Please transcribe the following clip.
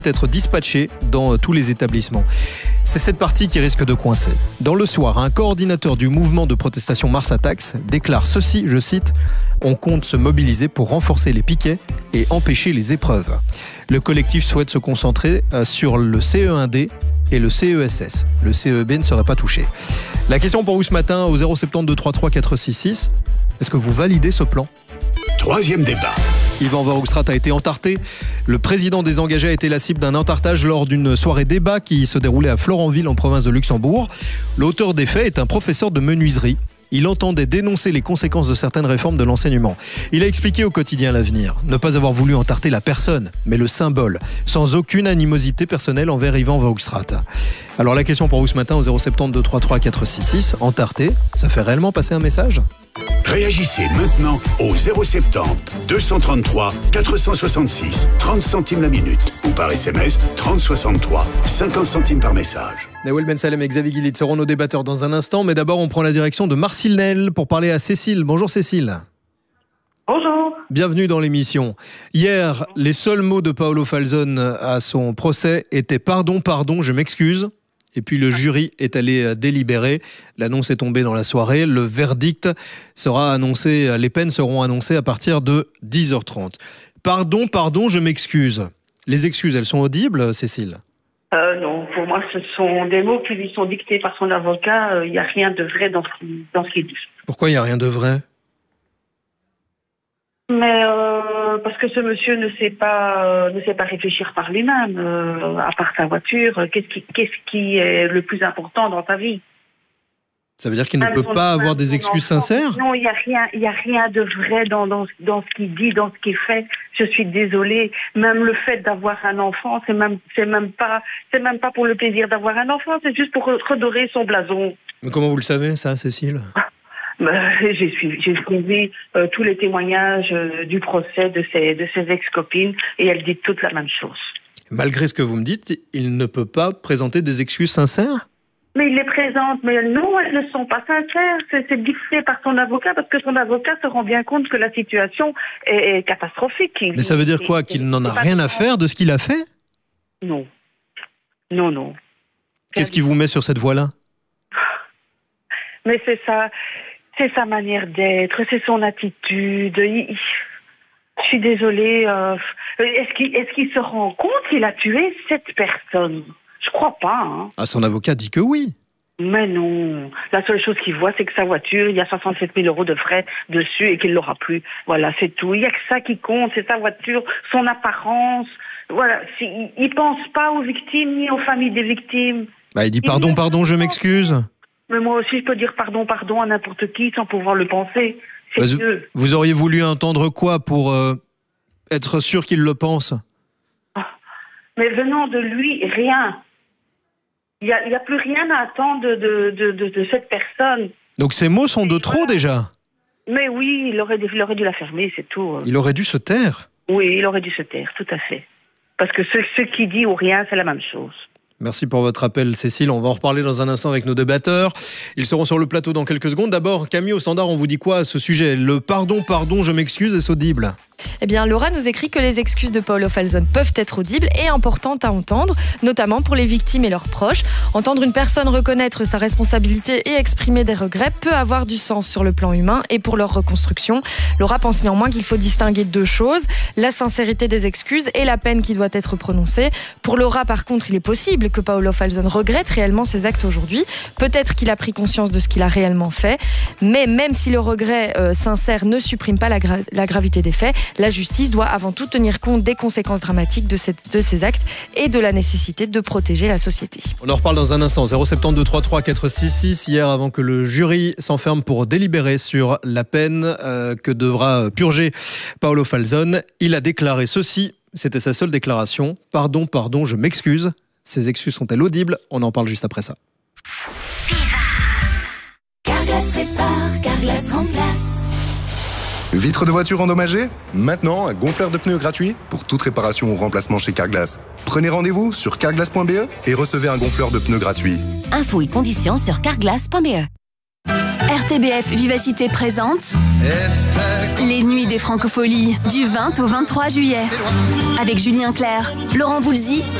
être dispatché dans tous les établissements. C'est cette partie qui risque de coincer. Dans le soir, un coordinateur du mouvement de protestation Mars Attacks déclare ceci, je cite, « On compte se mobiliser pour renforcer les piquets et empêcher les épreuves ». Le collectif souhaite se concentrer sur le CE1D et le CESS. Le CEB ne serait pas touché. La question pour vous ce matin au 072 33 466, est-ce que vous validez ce plan ? Troisième débat. Yvan Verhofstadt a été entarté. Le président des engagés a été la cible d'un entartage lors d'une soirée débat qui se déroulait à Florenville en province de Luxembourg. L'auteur des faits est un professeur de menuiserie. Il entendait dénoncer les conséquences de certaines réformes de l'enseignement. Il a expliqué au quotidien L'Avenir ne pas avoir voulu entarter la personne, mais le symbole, sans aucune animosité personnelle envers Yvan Verhofstadt. Alors la question pour vous ce matin au 072 33 466, entarté, ça fait réellement passer un message ? Réagissez maintenant au 070 233 466 30 centimes la minute ou par SMS 3063 50 centimes par message. Nawel Ben Salem et Xavier Guillit seront nos débatteurs dans un instant, mais d'abord on prend la direction de Marcinelle pour parler à Cécile. Bonjour Cécile. Bonjour. Bienvenue dans l'émission. Hier, les seuls mots de Paolo Falzon à son procès étaient « Pardon, pardon, je m'excuse ». Et puis le jury est allé délibérer. L'annonce est tombée dans la soirée. Le verdict sera annoncé, les peines seront annoncées à partir de 10h30. Pardon, pardon, je m'excuse. Les excuses, elles sont audibles, Cécile ? Non, pour moi, ce sont des mots qui lui sont dictés par son avocat. Il n'y a rien de vrai dans ce qu'il dit. Pourquoi il n'y a rien de vrai ? Mais parce que ce monsieur ne sait pas réfléchir par lui-même, à part sa voiture. Qu'est-ce qui est le plus important dans sa vie ? Ça veut dire qu'il ne peut pas avoir des excuses sincères ? Non, il y a rien de vrai dans ce qu'il dit, dans ce qu'il fait. Je suis désolée. Même le fait d'avoir un enfant, c'est même pas pour le plaisir d'avoir un enfant, c'est juste pour redorer son blason. Mais comment vous le savez, ça, Cécile ? J'ai suivi tous les témoignages du procès de ses ex-copines et elles disent toutes la même chose. Malgré ce que vous me dites, il ne peut pas présenter des excuses sincères ? Mais il les présente, mais non, elles ne sont pas sincères. C'est dicté par son avocat parce que son avocat se rend bien compte que la situation est catastrophique. Mais ça veut dire quoi ? Qu'il n'en a rien à faire de ce qu'il a fait ? Non. Non. Qu'est-ce qui vous met sur cette voie-là ? Mais c'est sa manière d'être, c'est son attitude. Je suis désolée. Est-ce qu'il se rend compte qu'il a tué cette personne ? Je crois pas. Hein. Ah, son avocat dit que oui. Mais non. La seule chose qu'il voit, c'est que sa voiture, il y a 67 000 € de frais dessus et qu'il l'aura plus. Voilà, c'est tout. Il y a que ça qui compte, c'est sa voiture, son apparence. Voilà, il pense pas aux victimes ni aux familles des victimes. Il dit pardon, pardon, je m'excuse. Mais moi aussi, je peux dire pardon, pardon à n'importe qui sans pouvoir le penser. Vous auriez voulu entendre quoi pour être sûr qu'il le pense ? Mais venant de lui, rien. Il n'y a plus rien à attendre de cette personne. Donc ces mots sont de trop déjà ? Mais oui, il aurait dû la fermer, c'est tout. Il aurait dû se taire ? Oui, il aurait dû se taire, tout à fait. Parce que ce qui dit ou rien, c'est la même chose. Merci pour votre appel, Cécile. On va en reparler dans un instant avec nos débatteurs. Ils seront sur le plateau dans quelques secondes. D'abord, Camille, au standard, on vous dit quoi à ce sujet ? Le pardon, je m'excuse est audible. Eh bien, Laura nous écrit que les excuses de Paolo Falzon peuvent être audibles et importantes à entendre, notamment pour les victimes et leurs proches. Entendre une personne reconnaître sa responsabilité et exprimer des regrets peut avoir du sens sur le plan humain et pour leur reconstruction. Laura pense néanmoins qu'il faut distinguer deux choses, la sincérité des excuses et la peine qui doit être prononcée. Pour Laura, par contre, il est possible que Paolo Falzon regrette réellement ses actes aujourd'hui. Peut-être qu'il a pris conscience de ce qu'il a réellement fait, mais même si le regret sincère ne supprime pas la gravité des faits, la justice doit avant tout tenir compte des conséquences dramatiques de ces actes et de la nécessité de protéger la société. On en reparle dans un instant. 072 33 466. Hier, avant que le jury s'enferme pour délibérer sur la peine que devra purger Paolo Falzon, il a déclaré ceci. C'était sa seule déclaration. Pardon, je m'excuse. Ces excuses sont-elles audibles ? On en parle juste après ça. Carglass répare, Carglass remplace. Vitre de voiture endommagée ? Maintenant, un gonfleur de pneus gratuit pour toute réparation ou remplacement chez Carglass. Prenez rendez-vous sur carglass.be et recevez un gonfleur de pneus gratuit. Infos et conditions sur carglass.be. RTBF Vivacité présente Les nuits des Francopholies, du 20 au 23 juillet. Avec Julien Clerc, Laurent Voulzy